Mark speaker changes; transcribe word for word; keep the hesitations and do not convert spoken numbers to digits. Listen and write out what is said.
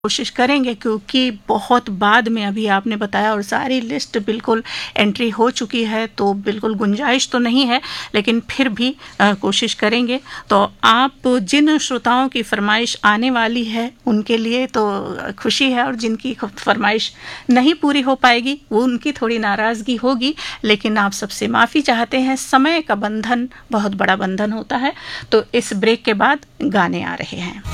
Speaker 1: कोशिश करेंगे, क्योंकि बहुत बाद में अभी आपने बताया और सारी लिस्ट बिल्कुल एंट्री हो चुकी है, तो बिल्कुल गुंजाइश तो नहीं है, लेकिन फिर भी आ, कोशिश करेंगे। तो आप जिन श्रोताओं की फरमाइश आने वाली है उनके लिए तो खुशी है, और जिनकी फरमाइश नहीं पूरी हो पाएगी वो उनकी थोड़ी नाराज़गी होगी, लेकिन आप सबसे माफ़ी चाहते हैं। समय का बंधन बहुत बड़ा बंधन होता है। तो इस ब्रेक के बाद गाने आ रहे हैं।